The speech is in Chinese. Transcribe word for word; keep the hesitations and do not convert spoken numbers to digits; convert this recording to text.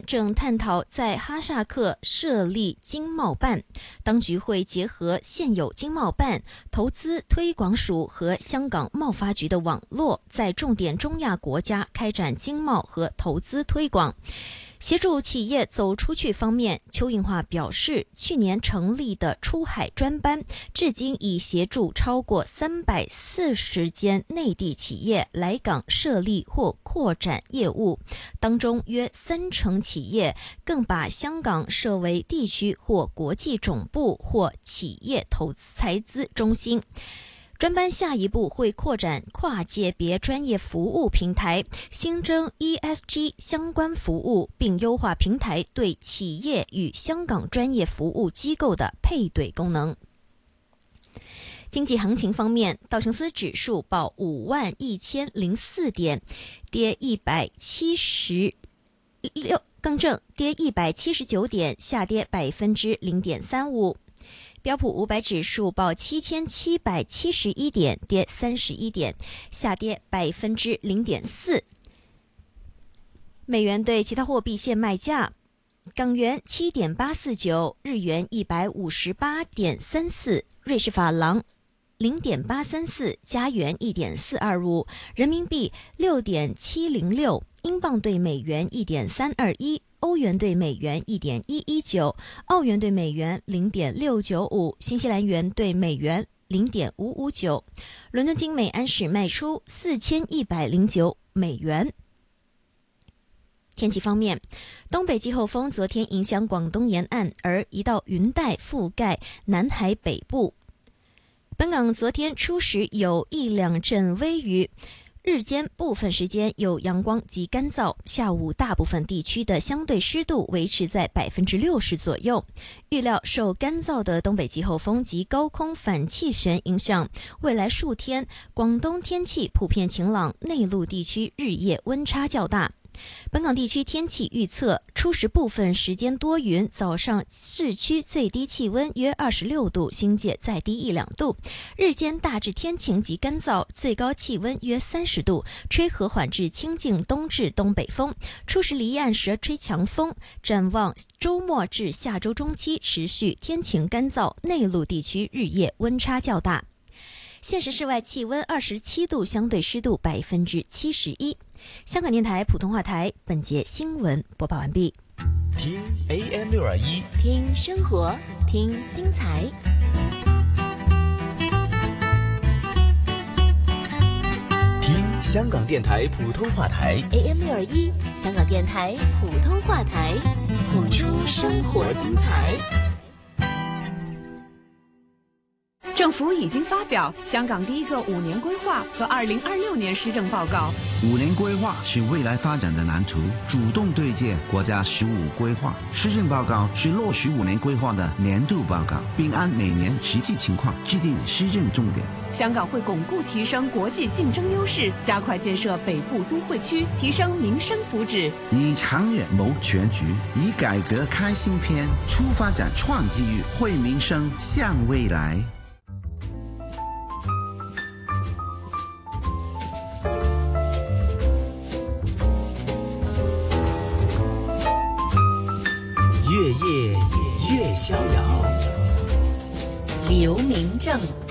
正探讨在哈萨克设立经贸办，当局会结合现有经贸办、投资推广署和香港贸发局的网络，在重点中亚国家开展经贸和投资推广。协助企业走出去方面，邱应华表示，去年成立的出海专班，至今已协助超过三百四十间内地企业来港设立或扩展业务，当中约三成企业更把香港设为地区或国际总部或企业投资财资中心。专班下一步会扩展跨界别专业服务平台，新增 E S G 相关服务，并优化平台对企业与香港专业服务机构的配对功能。经济行情方面，道琼斯指数报五万一千零四点，跌一百七十六，更正，跌一百七十九点，下跌百分之零点三五。标普五百指数报七千七百七十一点，跌三十一点，下跌百分之零点四。美元对其他货币现卖价：港元七点八四九，日元一百五十八点三四，瑞士法郎零点八三四，加元一点四二五，人民币六点七零六，英镑对美元一点三二一。欧元对美元 一点一一九， 澳元对美元 零点六九五， 新西兰元对美元 零点五五九。 伦敦金每安士卖出四千一百零九美元。天气方面，东北季候风昨天影响广东沿岸，而一道云带覆盖南海北部。本港昨天初时有一两阵微雨，日间部分时间有阳光及干燥，下午大部分地区的相对湿度维持在百分之六十左右。预料受干燥的东北季候风及高空反气旋影响，未来数天广东天气普遍晴朗，内陆地区日夜温差较大。本港地区天气预测，初时部分时间多云，早上市区最低气温约二十六度，新界再低一两度。日间大致天晴及干燥，最高气温约三十度，吹和缓至清劲东至东北风。初时离岸时吹强风。展望周末至下周中期持续天晴干燥，内陆地区日夜温差较大。现时室外气温二十七度，相对湿度百分之七十一。香港电台普通话台，本节新闻播报完毕。 听 A M 六二一， 听生活，听精彩。 听香港电台普通话台 A M 六二一，香港电台普通话台，谱出生活精彩。 政府已经发表香港第一个五年规划和二零二六年施政报告。 五年规划是未来发展的蓝图，主动对接国家十五规划。施政报告是落实五年规划的年度报告，并按每年实际情况制定施政重点。 香港会巩固提升国际竞争优势，加快建设北部都会区，提升民生福祉。 以长远谋全局，以改革开新篇，出发展创机遇，惠民生向未来。 越夜越逍遥。 刘明正。